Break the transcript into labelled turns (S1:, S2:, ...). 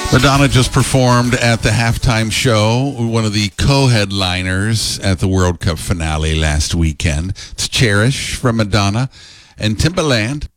S1: Madonna just performed at the halftime show, one of the co-headliners at the World Cup finale last weekend. It's Cherish from Madonna and Timbaland